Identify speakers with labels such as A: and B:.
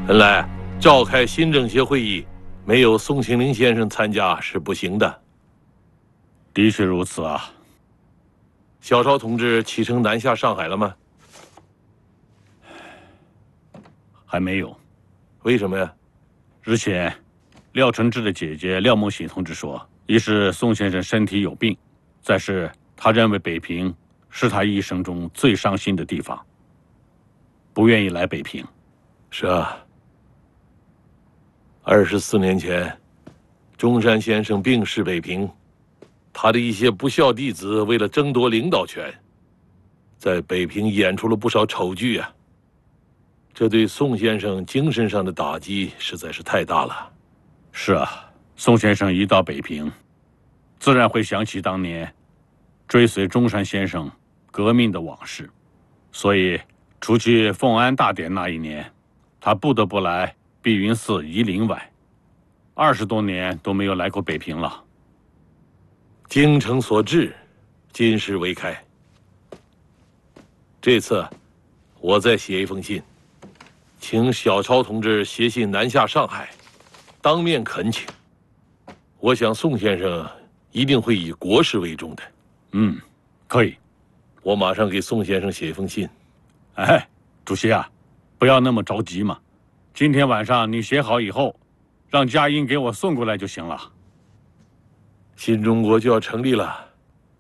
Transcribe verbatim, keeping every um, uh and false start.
A: 本来召开新政协会议，没有宋庆龄先生参加是不行的。
B: 的确如此啊。
A: 小超同志启程南下上海了吗？
B: 还没有。
A: 为什么呀？
B: 日前，廖承志的姐姐廖梦喜同志说，一是宋先生身体有病，再是他认为北平是他一生中最伤心的地方，不愿意来北平。
A: 是啊。二十四年前，中山先生病逝北平，他的一些不孝弟子为了争夺领导权，在北平演出了不少丑剧啊。这对宋先生精神上的打击实在是太大了。
B: 是啊，宋先生一到北平，自然会想起当年追随中山先生革命的往事，所以除去奉安大典那一年，他不得不来碧云寺仪灵外，二十多年都没有来过北平了。
A: 精诚所至，金石为开。这次，我再写一封信，请小超同志携信南下上海，当面恳请。我想宋先生一定会以国事为重的。
B: 嗯，可以。
A: 我马上给宋先生写一封信。
B: 哎，主席啊，不要那么着急嘛。今天晚上你写好以后，让佳音给我送过来就行了。
A: 新中国就要成立了，